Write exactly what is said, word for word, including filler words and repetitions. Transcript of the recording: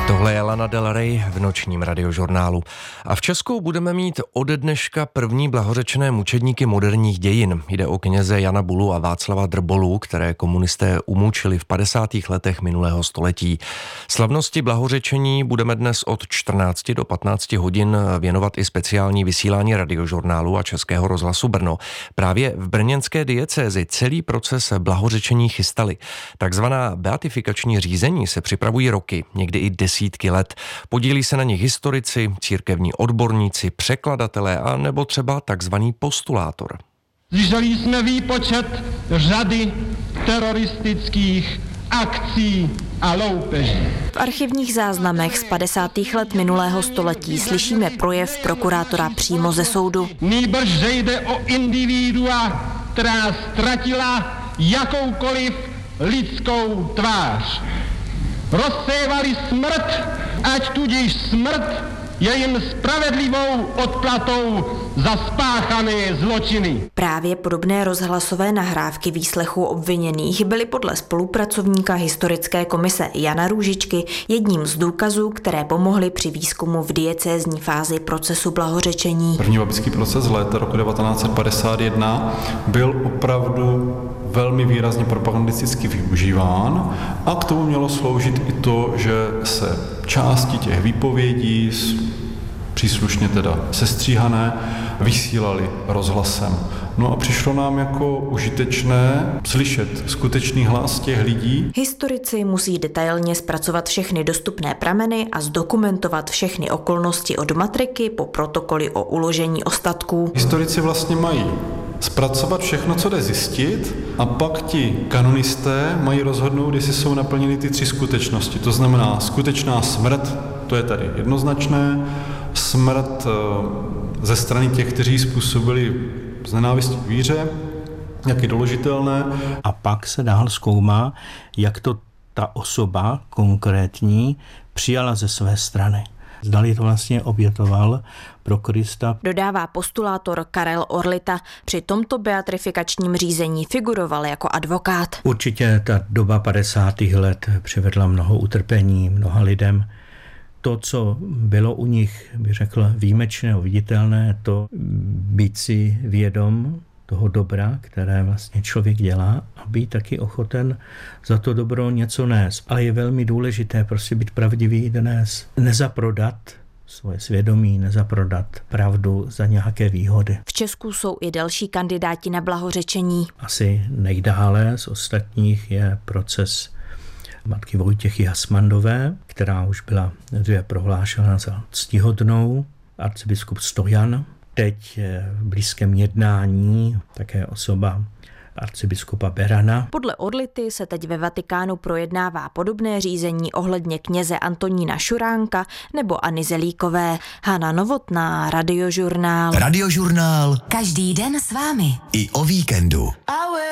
Tohle je Lana Del Rey v nočním radiožurnálu. A v Česku budeme mít ode dneška první blahořečené mučedníky moderních dějin. Jde o kněze Jana Bulu a Václava Drbolu, které komunisté umučili v padesátých letech minulého století. Slavnosti blahořečení budeme dnes od čtrnácti do patnácti hodin věnovat i speciální vysílání radiožurnálu a Českého rozhlasu Brno. Právě v brněnské diecézi celý proces blahořečení chystali. Takzvaná beatifikační řízení se připravují roky, někdy i desítky let. Podílí se na nich historici, církevní odborníci, překladatelé a nebo třeba takzvaný postulátor. Slyšeli jsme výpočet řady teroristických akcí a loupeží. V archivních záznamech z padesátých let minulého století slyšíme projev prokurátora přímo ze soudu. Nýbrž, že jde o individua, která ztratila jakoukoliv lidskou tvář. Rozsévali smrt, ať tudíž smrt je jim spravedlivou odplatou za spáchané zločiny. Právě podobné rozhlasové nahrávky výslechu obviněných byly podle spolupracovníka historické komise Jana Růžičky jedním z důkazů, které pomohly při výzkumu v diecézní fázi procesu blahořečení. První babický proces z léta roku devatenáct set padesát jedna byl opravdu velmi výrazně propagandisticky využíván a k tomu mělo sloužit i to, že se části těch výpovědí, příslušně teda sestříhané, vysílali rozhlasem. No a přišlo nám jako užitečné slyšet skutečný hlas těch lidí. Historici musí detailně zpracovat všechny dostupné prameny a zdokumentovat všechny okolnosti od matriky po protokoly o uložení ostatků. Historici vlastně mají zpracovat všechno, co jde zjistit, a pak ti kanonisté mají rozhodnout, jestli jsou naplněny ty tři skutečnosti. To znamená skutečná smrt, to je tady jednoznačné, smrt ze strany těch, kteří způsobili z nenávisti k víře, jak je doložitelné. A pak se dál zkoumá, jak to ta osoba konkrétní přijala ze své strany. Zdali to vlastně obětoval pro Krista. Dodává postulátor Karel Orlita. Při tomto beatrifikačním řízení figuroval jako advokát. Určitě ta doba padesátých let přivedla mnoho utrpení mnoha lidem. To, co bylo u nich, bych řekl, výjimečné, viditelné, to být si vědom toho dobra, které vlastně člověk dělá, a být taky ochoten za to dobro něco nést. Ale je velmi důležité prostě být pravdivý dnes. Nezaprodat svoje svědomí, nezaprodat pravdu za nějaké výhody. V Česku jsou i další kandidáti na blahořečení. Asi nejdále z ostatních je proces matky Vojtěchy Hasmandové, která už byla dříve prohlášena za ctihodnou, arcibiskup Stojan. Teď v blízkém jednání také osoba arcibiskupa Berana. Podle Orlity se teď ve Vatikánu projednává podobné řízení ohledně kněze Antonína Šuránka nebo Anny Zelíkové. Hana Novotná, Radiožurnál. Radiožurnál. Každý den s vámi. I o víkendu.